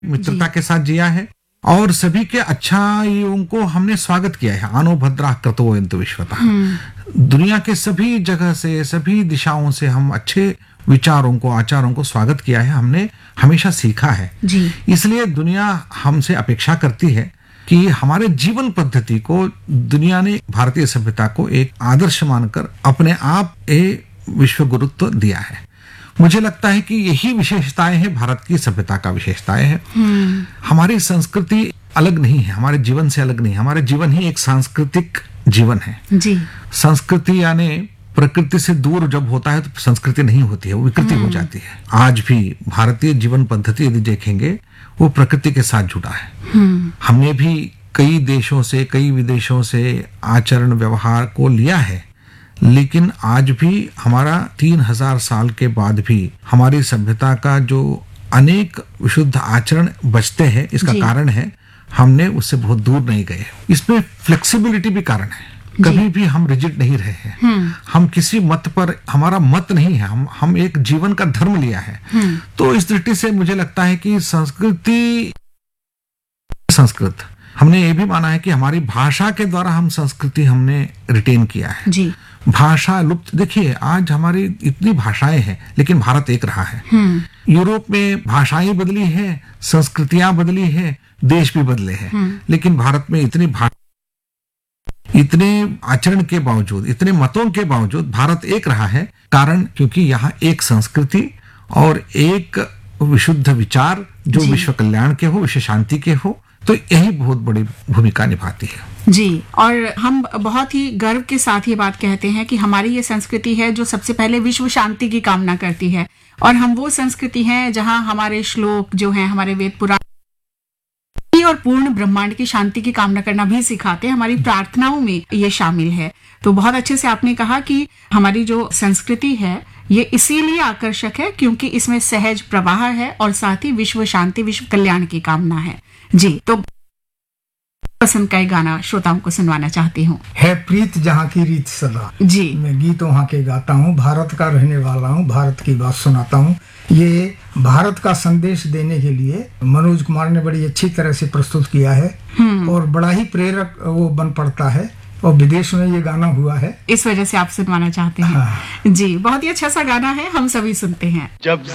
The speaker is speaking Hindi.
मित्रता के साथ जिया है और सभी के अच्छाइयों को हमने स्वागत किया है। आनो भद्रा क्रतोयन्तु विश्वतः। दुनिया के सभी जगह से, सभी दिशाओं से हम अच्छे विचारों को, आचारों को स्वागत किया है, हमने हमेशा सीखा है जी। इसलिए दुनिया हमसे अपेक्षा करती है कि हमारे जीवन पद्धति को दुनिया ने भारतीय सभ्यता को एक आदर्श मानकर अपने आप विश्व गुरुत्व दिया है। मुझे लगता है कि यही विशेषताएं हैं, भारत की सभ्यता का विशेषताएं हैं। हमारी संस्कृति अलग नहीं है, हमारे जीवन से अलग नहीं है। हमारे जीवन ही एक सांस्कृतिक जीवन है जी। संस्कृति यानी प्रकृति से दूर जब होता है तो संस्कृति नहीं होती है, वो विकृति हो जाती है। आज भी भारतीय जीवन पद्धति यदि देखेंगे वो प्रकृति के साथ जुड़ा है। हमने भी कई देशों से, कई विदेशों से आचरण व्यवहार को लिया है, लेकिन आज भी हमारा 3000 साल के बाद भी हमारी सभ्यता का जो अनेक विशुद्ध आचरण बचते हैं, इसका कारण है हमने उससे बहुत दूर नहीं गए। इसमें फ्लेक्सिबिलिटी भी कारण है, कभी भी हम रिजिड नहीं रहे हैं। हम किसी मत पर, हमारा मत नहीं है, हम एक जीवन का धर्म लिया है। तो इस दृष्टि से मुझे लगता है कि संस्कृत हमने ये भी माना है कि हमारी भाषा के द्वारा हम संस्कृति हमने रिटेन किया है जी। भाषा लुप्त, देखिए आज हमारी इतनी भाषाएं हैं लेकिन भारत एक रहा है। यूरोप में भाषाएं बदली है, संस्कृतियां बदली है, देश भी बदले हैं, लेकिन भारत में इतने आचरण के बावजूद, इतने मतों के बावजूद भारत एक रहा है। कारण क्योंकि यहाँ एक संस्कृति और एक विशुद्ध विचार जो विश्व कल्याण के हो, विश्व शांति के हो, तो यही बहुत बड़ी भूमिका निभाती है जी। और हम बहुत ही गर्व के साथ ये बात कहते हैं कि हमारी ये संस्कृति है जो सबसे पहले विश्व शांति की कामना करती है, और हम वो संस्कृति हैं जहां हमारे श्लोक जो हैं, हमारे वेद पुराण और पूर्ण ब्रह्मांड की शांति की कामना करना भी सिखाते हैं। हमारी प्रार्थनाओं में ये शामिल है। तो बहुत अच्छे से आपने कहा कि हमारी जो संस्कृति है ये इसीलिए आकर्षक है क्योंकि इसमें सहज प्रवाह है और साथ ही विश्व शांति, विश्व कल्याण की कामना है जी। तो पसंद का एक गाना श्रोताओं को सुनवाना चाहती हूँ। है प्रीत जहाँ की रीत सदा जी। मैं गीत वहाँ के गाता हूँ, भारत का रहने वाला हूँ, भारत की बात सुनाता हूँ। ये भारत का संदेश देने के लिए मनोज कुमार ने बड़ी अच्छी तरह से प्रस्तुत किया है और बड़ा ही प्रेरक वो बन पड़ता है, और विदेश में ये गाना हुआ है, इस वजह से आप सुनवाना चाहते हैं। जी, बहुत ही अच्छा सा गाना है, हम सभी सुनते हैं। जब